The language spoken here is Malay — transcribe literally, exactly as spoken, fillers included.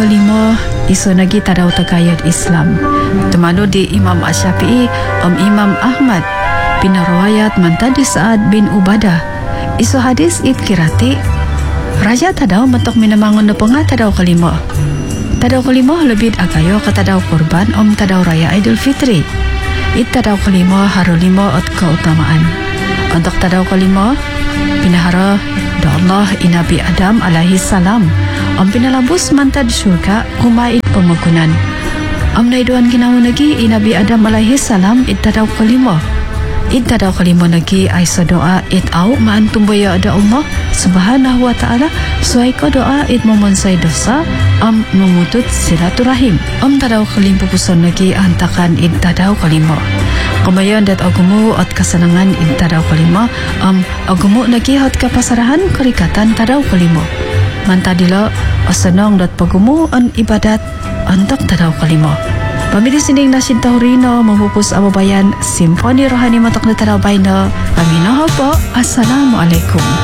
kelima isu nagi tadau tagayud Islam. Temanu di Imam Asy-Syafi'i Om Imam Ahmad bin riwayat mantadi Sa'ad bin Ubadah. Isu hadis it kirati raja tadau mentok minamangun nepenga tadau kelima. Tadau kelima lebih agayo ke tadau kurban om tadau raya Idul Fitri. It tadau kelima haru lima ot keutamaan. Untuk tadau kelima pinahara da Allah inabi Adam alaihi salam om pinalabus mantad syurga kumait pemagunan. Om naiduan kinamu lagi inabi Adam alaihi salam it tadau kelima. It tadau kelima lagi aisa doa it au maan tumbaya ada Allah subhanahu wa ta'ala suai ko doa it memonsai dosa am memutut silaturahim. Om tadau kelima pupuson lagi hantakan it tadau kelima. Kumayon dat agumu at kasanangan it tadau kelima am agumu lagi hot kapasarahan kerikatan tadau kelima. Mantadilo asanong dat pagumu an ibadat antak tadau kelima. Pamili sining nasin tahurino memupus ababayan simfoni rohani matok na tadau bayna. Aminoho po. Assalamualaikum.